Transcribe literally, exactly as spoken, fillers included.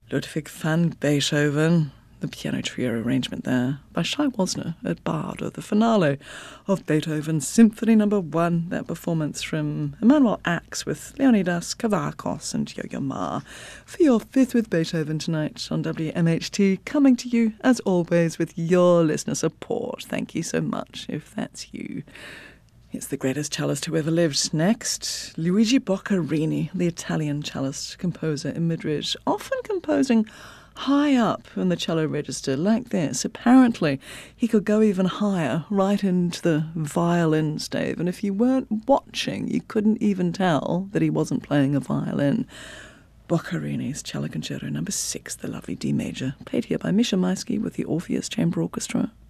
Ludwig van Beethoven, the piano trio arrangement there by Shai Wasner at Bardo, the finale of Beethoven's Symphony Number One, that performance from Emanuel Ax with Leonidas Kavakos and Yo-Yo Ma for your Fifth with Beethoven tonight on W M H T, coming to you as always with your listener support. Thank you so much if that's you. It's the greatest cellist who ever lived. Next, Luigi Boccherini, the Italian cellist composer in Madrid, often composing high up in the cello register like this. Apparently, he could go even higher, right into the violin stave, and if you weren't watching, you couldn't even tell that he wasn't playing a violin. Boccherini's Cello Concerto Number Six, the lovely D major, played here by Misha Maisky with the Orpheus Chamber Orchestra.